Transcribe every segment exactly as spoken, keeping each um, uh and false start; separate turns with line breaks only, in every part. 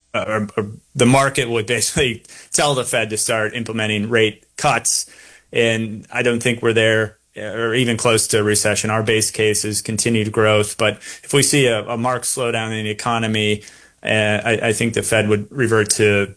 uh, or, or the market would basically tell the Fed to start implementing rate cuts. And I don't think we're there or even close to a recession. Our base case is continued growth. But if we see a, a marked slowdown in the economy, uh, I, I think the Fed would revert to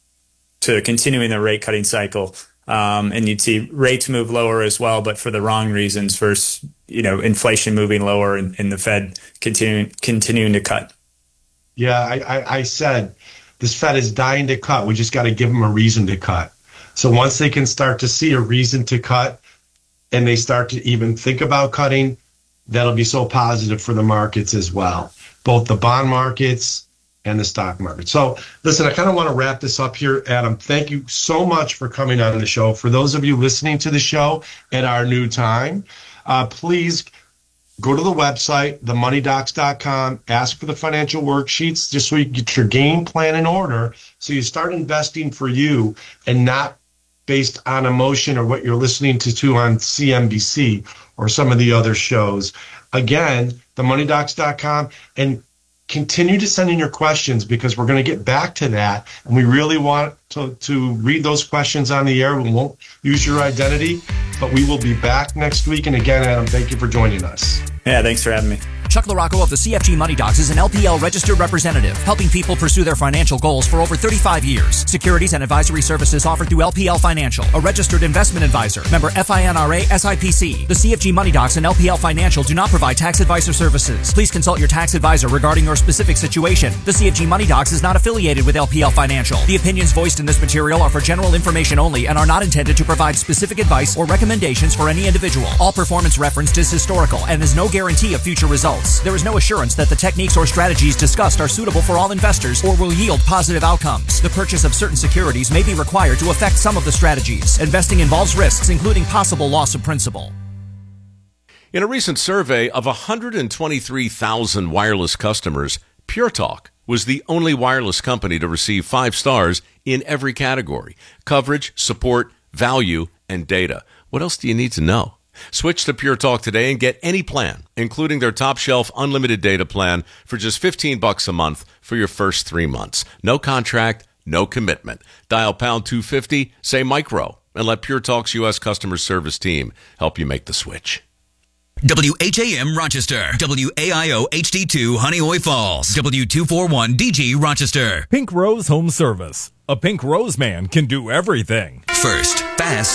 to continuing the rate cutting cycle. Um, and you'd see rates move lower as well, but for the wrong reasons versus, you know, inflation moving lower and, and the Fed continuing continuing to cut.
Yeah, I, I, I said this Fed is dying to cut. We just got to give them a reason to cut. So once they can start to see a reason to cut and they start to even think about cutting, that'll be so positive for the markets as well, both the bond markets and the stock market. So listen, I kind of want to wrap this up here, Adam. Thank you so much for coming on the show. For those of you listening to the show at our new time, uh, please go to the website, the money docs dot com, ask for the financial worksheets just so you get your game plan in order so you start investing for you and not based on emotion or what you're listening to, to on C N B C or some of the other shows. Again, the money docs dot com, and continue to send in your questions because we're going to get back to that. And we really want to, to read those questions on the air. We won't use your identity, but we will be back next week. And again, Adam, thank you for joining us.
Yeah, thanks for having me.
Chuck LaRocco of the C F G Money Docs is an L P L registered representative, helping people pursue their financial goals for over thirty-five years. Securities and advisory services offered through L P L Financial, a registered investment advisor. Member F I N R A S I P C. The C F G Money Docs and L P L Financial do not provide tax advice or services. Please consult your tax advisor regarding your specific situation. The C F G Money Docs is not affiliated with L P L Financial. The opinions voiced in this material are for general information only and are not intended to provide specific advice or recommendations for any individual. All performance referenced is historical and is no guarantee of future results. There is no assurance that the techniques or strategies discussed are suitable for all investors or will yield positive outcomes. The purchase of certain securities may be required to affect some of the strategies. Investing involves risks, including possible loss of principal.
In a recent survey of one hundred twenty-three thousand wireless customers, Pure Talk was the only wireless company to receive five stars in every category: coverage, support, value, and data. What else do you need to know? Switch to Pure Talk today and get any plan, including their top shelf unlimited data plan for just fifteen bucks a month for your first three months. No contract, no commitment. Dial pound two fifty, say micro, and let Pure Talk's U S customer service team help you make the switch.
W H A M Rochester, W A I O H D two Honeoye Falls, W two forty-one D G Rochester.
Pink Rose Home Service. A Pink Rose man can do everything.
First, fast,